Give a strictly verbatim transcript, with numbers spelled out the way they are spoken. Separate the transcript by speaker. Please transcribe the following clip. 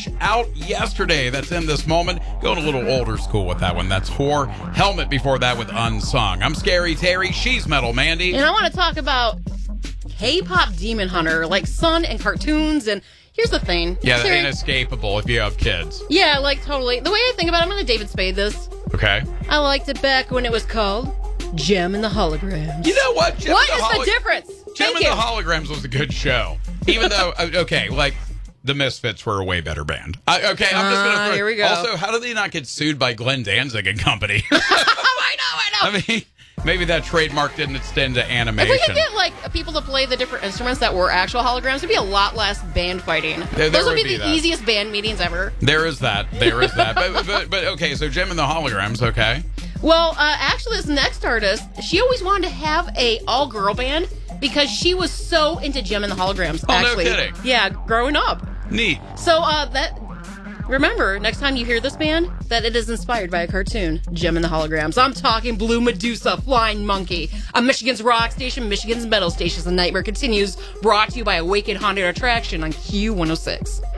Speaker 1: Rush out yesterday. That's in this moment. Going a little older school with that one. That's Whore. Helmet before that with Unsung. I'm Scary Terry. She's Metal Mandy.
Speaker 2: And I want to talk about K-pop Demon Hunter, like Sun and cartoons. And here's the thing.
Speaker 1: Yeah, that
Speaker 2: Terry,
Speaker 1: ain't escapable if you have kids.
Speaker 2: Yeah, like totally. The way I think about it, I'm going to David Spade this.
Speaker 1: Okay.
Speaker 2: I liked it back when it was called Gem and the Holograms.
Speaker 1: You know what? Gem
Speaker 2: What
Speaker 1: and
Speaker 2: is
Speaker 1: the,
Speaker 2: the
Speaker 1: Holo-
Speaker 2: difference?
Speaker 1: Gem
Speaker 2: Thank
Speaker 1: and
Speaker 2: you.
Speaker 1: the Holograms was a good show. Even though, okay, like, the Misfits were a way better band. I, okay, I'm just going to...
Speaker 2: Uh, here we go.
Speaker 1: Also, how did they not get sued by Glenn Danzig and company?
Speaker 2: oh, I know, I know.
Speaker 1: I mean, maybe that trademark didn't extend to animation.
Speaker 2: If we could get like people to play the different instruments that were actual holograms, it'd be a lot less band fighting.
Speaker 1: There- there
Speaker 2: Those would
Speaker 1: would
Speaker 2: be,
Speaker 1: be
Speaker 2: the
Speaker 1: that.
Speaker 2: easiest band meetings ever.
Speaker 1: There is that. There is that. but, but, but, okay, so Gem and the Holograms, okay.
Speaker 2: Well, uh, actually, this next artist, she always wanted to have a all-girl band because she was so into Gem and the Holograms.
Speaker 1: Oh, no
Speaker 2: actually.
Speaker 1: kidding.
Speaker 2: Yeah, growing up.
Speaker 1: Neat.
Speaker 2: So uh, that remember, next time you hear this band, that it is inspired by a cartoon, Gem and the Holograms. I'm talking Blue Medusa, Flying Monkey, on Michigan's Rock Station, Michigan's Metal Station. The Nightmare Continues, brought to you by Awakened Haunted Attraction on Q one oh six.